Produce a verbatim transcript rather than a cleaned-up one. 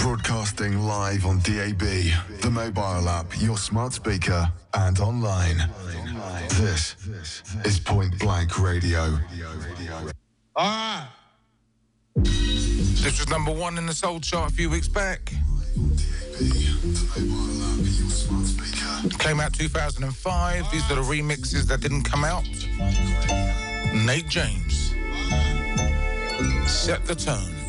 Broadcasting live on D A B, the mobile app, your smart speaker, and online. This is Point Blank Radio. All right. This was number one in the soul chart a few weeks back. Came out two thousand five. These are the remixes that didn't come out. Nate James. Set the tone.